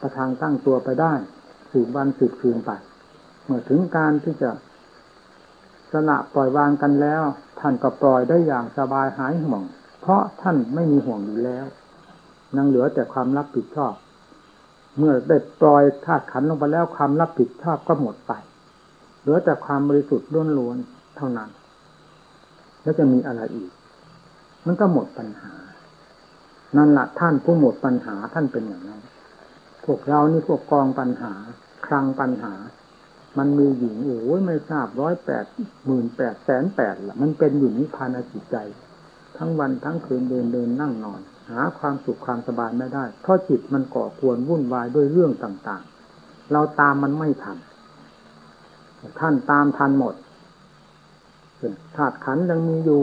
ประทังตั้งตัวไปได้สืบวันสืบคืนไปเมื่อถึงการที่จะสละปล่อยวางกันแล้วท่านก็ปล่อยได้อย่างสบายหายห่วงเพราะท่านไม่มีห่วงอยู่แล้วยังเหลือแต่ความรับผิดชอบเมื่อได้ปล่อยธาตุขันธ์ลงไปแล้วความรับผิดชอบก็หมดไปเหลือแต่ความบริสุทธิ์ล้วนๆเท่านั้นแล้วจะมีอะไรอีกมันก็หมดปัญหานั่นแหละท่านผู้หมดปัญหาท่านเป็นอย่างนั้นพวกเรานี่พวกกองปัญหาคลังปัญหามันมีหญิงโอ้ยไม่ทราบ108,800,000ละมันเป็นอยู่นิพพานจิตใจทั้งวันทั้งคืนเดินนั่งนอนหาความสุขความสบายไม่ได้เพราะจิตมันก่อกวนวุ่นวายด้วยเรื่องต่างๆเราตามมันไม่ทันท่านตามทันหมดธาตุขันธ์ยังมีอยู่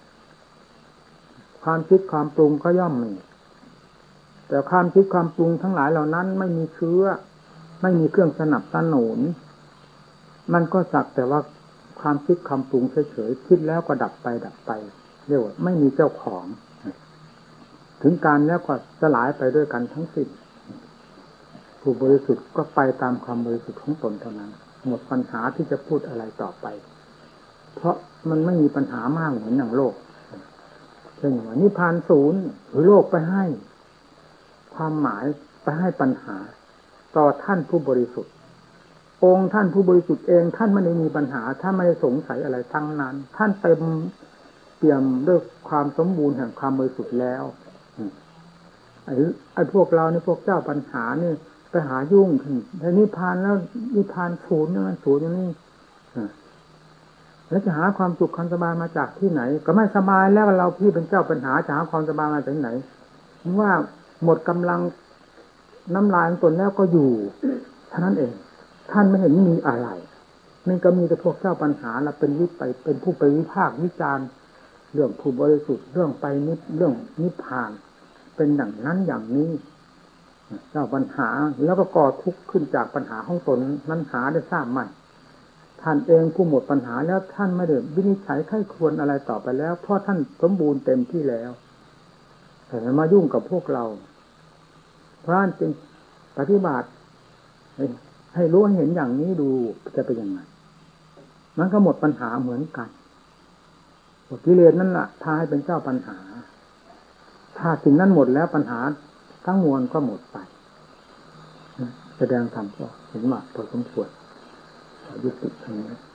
ความคิดความปรุงก็ย่อมมีแต่ความคิดความปรุงทั้งหลายเหล่านั้นไม่มีเชื้อไม่มีเครื่องสนับสนุนมันก็สักแต่ว่าความคิดความปรุงเฉยๆคิดแล้วก็ดับไปเรียกว่าไม่มีเจ้าของถึงการแล้วก็สลายไปด้วยกันทั้งสิ้นผู้บริสุทธิ์ก็ไปตามความบริสุทธิ์ของตนเท่านั้นหมดปัญหาที่จะพูดอะไรต่อไปเพราะมันไม่มีปัญหามากเหมือนอย่างโลกเช่นว่านิพพานศูนย์หรือโลกไปให้ความหมายไปให้ปัญหาต่อท่านผู้บริสุทธิ์องค์ท่านผู้บริสุทธิ์เองท่านไม่ได้มีปัญหาท่านไม่ได้สงสัยอะไรทั้งนั้นท่านเต็มเปี่ยมด้วยความสมบูรณ์แห่งความบริสุทธิ์แล้วไอ้พวกเราเนี่ยพวกเจ้าปัญหาเนี่ยไปหายุ่งแต่นิพพานแล้วนิพพานศูนย์เนี่ยมันศูนย์อย่างนี้แล้วจะหาความสุขความสบายมาจากที่ไหนก็ไม่สบายแล้วเราพี่เป็นเจ้าปัญหาจะหาความสบายมาจากไหนว่าหมดกำลังน้ำลายของตนแล้วก็อยู่เท่านั้นเองท่านไม่เห็นมีอะไรมันก็มีแต่พวกเจ้าปัญหาเราเป็นผู้ไปวิพากษ์วิจารณ์เรื่องผู้บริสุทธิ์เรื่องไปเรื่องนิพพานเป็นอย่างนั้นอย่างนี้เจ้าปัญหาแล้วก็ก่อทุกข์ขึ้นจากปัญหาของตนนั้นหาได้ทราบไหมท่านเองผู้หมดปัญหาแล้วท่านไม่ได้วินิจฉัยไข้ควรอะไรต่อไปแล้วเพราะท่านสมบูรณ์เต็มที่แล้วแต่มายุ่งกับพวกเราเพราะฉะนั้นจึงปฏิบัติให้รู้ให้เห็นอย่างนี้ดูจะเป็นยังไงมันก็หมดปัญหาเหมือนกันกิเลสนั่นแหละพาให้เป็นเจ้าปัญหาถ้าสิ่งนั้นหมดแล้วปัญหาทั้งมวลก็หมดไปแสดงธรรมก็เห็นว่าพอสมควรยุติตรงนี้